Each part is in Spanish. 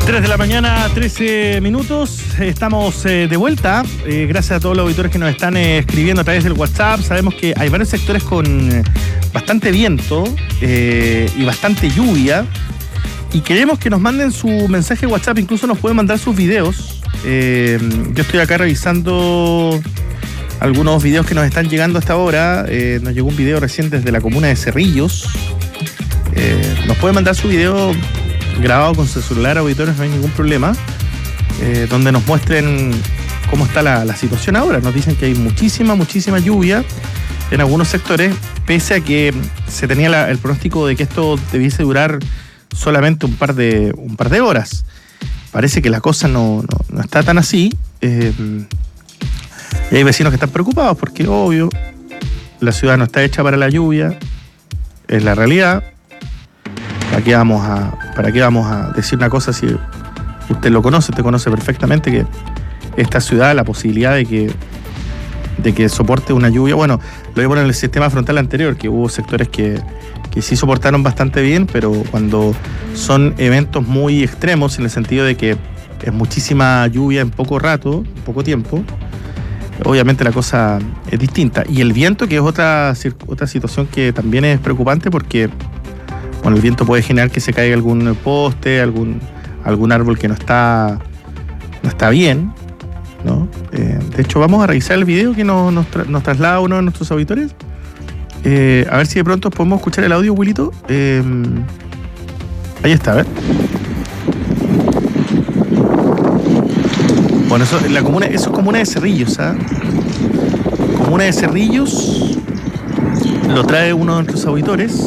3 de la mañana, 13 minutos. Estamos de vuelta. Gracias a todos los auditores que nos están escribiendo a través del WhatsApp. Sabemos que hay varios sectores con bastante viento y bastante lluvia. Y queremos que nos manden su mensaje de WhatsApp. Incluso nos pueden mandar sus videos. Yo estoy acá revisando algunos videos que nos están llegando hasta ahora. Nos llegó un video recién desde la comuna de Cerrillos. Nos pueden mandar su video grabado con su celular, auditores, no hay ningún problema, donde nos muestren cómo está la situación ahora. Nos dicen que hay muchísima lluvia en algunos sectores, pese a que se tenía el pronóstico de que esto debiese durar solamente un par de horas. Parece que la cosa no está tan así, y hay vecinos que están preocupados porque, obvio, la ciudad no está hecha para la lluvia, es la realidad. ¿Para qué vamos a decir una cosa si usted lo conoce? Usted conoce perfectamente que esta ciudad, la posibilidad de que soporte una lluvia. Bueno, lo vimos en el sistema frontal anterior, que hubo sectores que sí soportaron bastante bien, pero cuando son eventos muy extremos, en el sentido de que es muchísima lluvia en poco rato, en poco tiempo, obviamente la cosa es distinta. Y el viento, que es otra situación que también es preocupante, porque bueno, el viento puede generar que se caiga algún poste, algún árbol que no está bien, ¿no? De hecho, vamos a revisar el video que nos traslada uno de nuestros auditores. A ver si de pronto podemos escuchar el audio, Wilito. Ahí está, a ver. Bueno, eso es comuna de Cerrillos, ¿ah? Comuna de Cerrillos, lo trae uno de nuestros auditores.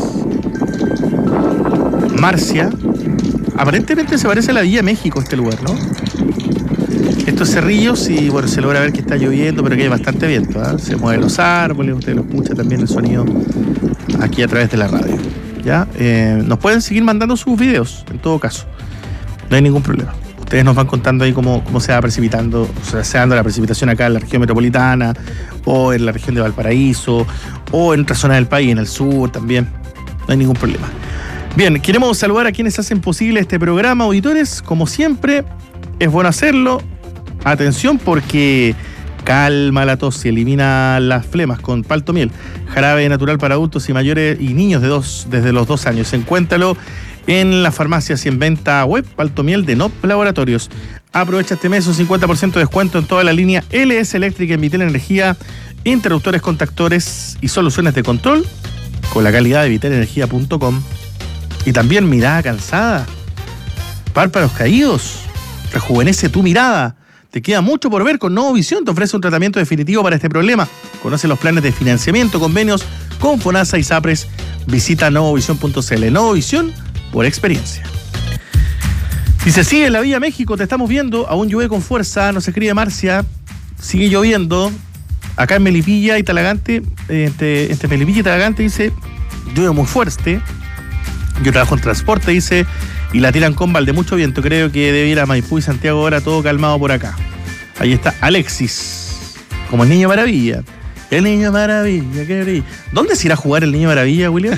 Marcia. Aparentemente se parece a la Villa México este lugar, ¿no? Esto es Cerrillos y bueno, se logra ver que está lloviendo, pero que hay bastante viento, ¿eh? Se mueven los árboles, usted lo escucha también el sonido aquí a través de la radio, ¿ya? Nos pueden seguir mandando sus videos, en todo caso. No hay ningún problema. Ustedes nos van contando ahí cómo se va precipitando, o sea, se dando la precipitación acá en la región metropolitana, o en la región de Valparaíso, o en otras zonas del país, en el sur también. No hay ningún problema. Bien, queremos saludar a quienes hacen posible este programa, auditores. Como siempre, es bueno hacerlo. Atención, porque calma la tos y elimina las flemas con Paltomiel, jarabe natural para adultos y mayores y niños desde los 2 años. Encuéntralo en las farmacias y en venta web. Paltomiel de NOP Laboratorios. Aprovecha este mes un 50% de descuento en toda la línea LS Eléctrica en Vitel Energía, interruptores, contactores y soluciones de control con la calidad de vitelenergia.com. Y también mirada cansada, párpados caídos, rejuvenece tu mirada. Te queda mucho por ver con Novovisión. Te ofrece un tratamiento definitivo para este problema. Conoce los planes de financiamiento, convenios con FONASA y SAPRES. Visita novovision.cl. Novovisión por experiencia. Dice, sigue en la Villa México, te estamos viendo. Aún llueve con fuerza, nos escribe Marcia. Sigue lloviendo. Acá en Melipilla y Talagante, entre Melipilla y Talagante, dice, llueve muy fuerte. Yo trabajo en transporte, dice, y la tiran con de mucho viento. Creo que debe ir a Maipú y Santiago ahora, todo calmado por acá. Ahí está Alexis, como el Niño Maravilla. El Niño Maravilla, qué brilla. ¿Dónde se irá a jugar el Niño Maravilla, William?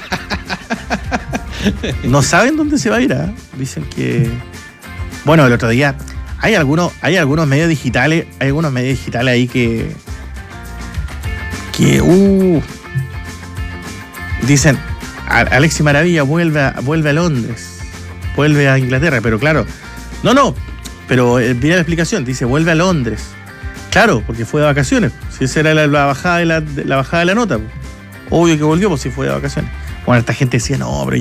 No saben dónde se va a ir, ¿eh? Dicen que... Bueno, el otro día, hay algunos medios digitales, ahí que dicen... Alexis Maravilla vuelve a Londres, vuelve a Inglaterra, pero claro, pero mira la explicación, dice vuelve a Londres, claro, porque fue de vacaciones, si esa era la bajada de la nota, obvio que volvió, pues si fue de vacaciones. Bueno, esta gente decía, no, pero